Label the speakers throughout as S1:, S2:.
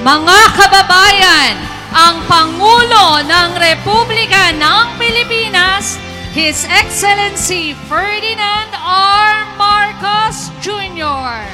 S1: Mga kababayan, ang Pangulo ng Republika ng Pilipinas, His Excellency Ferdinand R. Marcos Jr.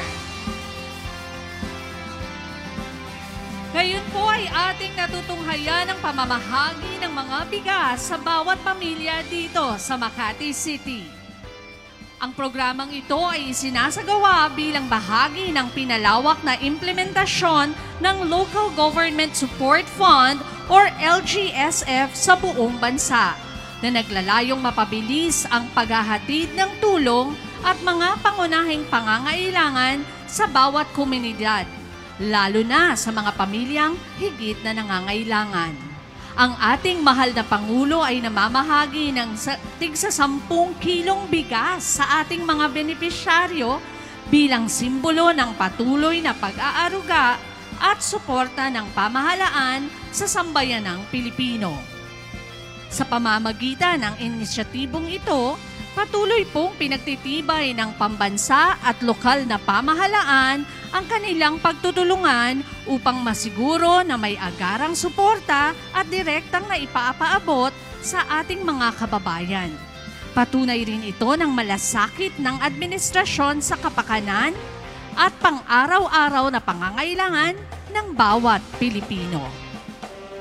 S1: Ngayon po ay ating natutunghayan ang pamamahagi ng mga bigas sa bawat pamilya dito sa Makati City. Ang programang ito ay sinasagawa bilang bahagi ng pinalawak na implementasyon ng Local Government Support Fund or LGSF sa buong bansa na naglalayong mapabilis ang paghahatid ng tulong at mga pangunahing pangangailangan sa bawat komunidad, lalo na sa mga pamilyang higit na nangangailangan. Ang ating mahal na Pangulo ay namamahagi ng tigsa 10 kilong bigas sa ating mga benepisyaryo bilang simbolo ng patuloy na pag-aaruga at suporta ng pamahalaan sa sambayanang Pilipino. Sa pamamagitan ng inisyatibong ito, patuloy pong pinagtitibay ng pambansa at lokal na pamahalaan ang kanilang pagtutulungan upang masiguro na may agarang suporta at direktang naipaapaabot sa ating mga kababayan. Patunay rin ito ng malasakit ng administrasyon sa kapakanan at pang-araw-araw na pangangailangan ng bawat Pilipino.